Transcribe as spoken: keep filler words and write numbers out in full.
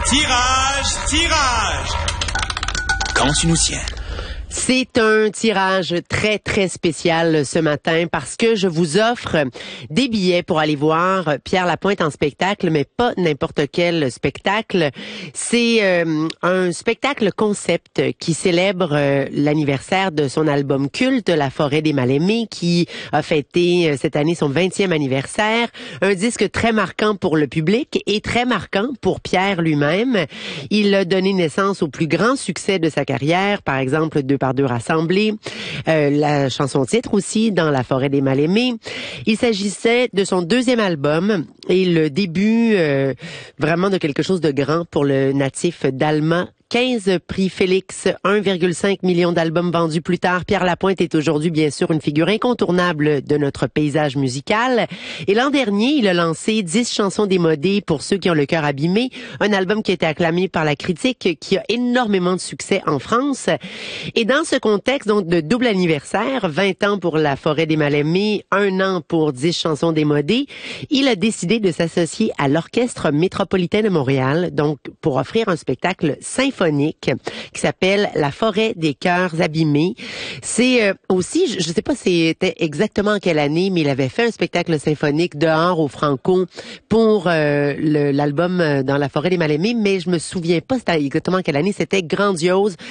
Tirage, tirage. Quand tu nous tiens. C'est un tirage très, très spécial ce matin parce que je vous offre des billets pour aller voir Pierre Lapointe en spectacle, mais pas n'importe quel spectacle. C'est euh, un spectacle concept qui célèbre euh, l'anniversaire de son album culte, La Forêt des Mal-Aimés, qui a fêté euh, cette année son vingtième anniversaire. Un disque très marquant pour le public et très marquant pour Pierre lui-même. Il a donné naissance au plus grand succès de sa carrière, par exemple, Deux par deux rassemblés, euh, la chanson titre aussi, Dans la forêt des mal-aimés. Il s'agissait de son deuxième album et le début euh, vraiment de quelque chose de grand pour le natif d'Alma. quinze prix Félix, un virgule cinq million d'albums vendus plus tard. Pierre Lapointe est aujourd'hui bien sûr une figure incontournable de notre paysage musical. Et l'an dernier, il a lancé dix chansons démodées pour ceux qui ont le cœur abîmé, un album qui a été acclamé par la critique, qui a énormément de succès en France. Et dans ce contexte donc de double anniversaire, vingt ans pour La Forêt des Mal-Aimés, un an pour dix chansons démodées, il a décidé de s'associer à l'Orchestre métropolitain de Montréal, donc pour offrir un spectacle symphonique qui s'appelle La Forêt des cœurs abîmés. C'est euh, aussi, je ne sais pas c'était exactement en quelle année, mais il avait fait un spectacle symphonique dehors au Franco pour euh, le, l'album Dans la Forêt des Mal-Aimés, mais je me souviens pas c'était exactement en quelle année. C'était grandiose.